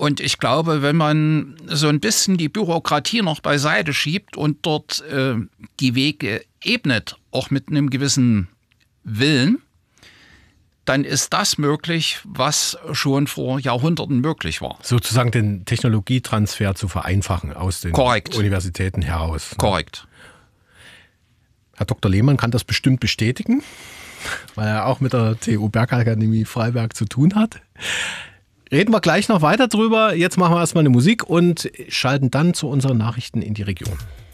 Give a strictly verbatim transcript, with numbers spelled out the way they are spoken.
Und ich glaube, wenn man so ein bisschen die Bürokratie noch beiseite schiebt und dort äh, die Wege ebnet, auch mit einem gewissen Willen, dann ist das möglich, was schon vor Jahrhunderten möglich war. Sozusagen den Technologietransfer zu vereinfachen aus den Korrekt. Universitäten heraus. Korrekt. Herr Doktor Lehmann kann das bestimmt bestätigen, weil er auch mit der T U Bergakademie Freiberg zu tun hat. Reden wir gleich noch weiter drüber. Jetzt machen wir erstmal eine Musik und schalten dann zu unseren Nachrichten in die Region.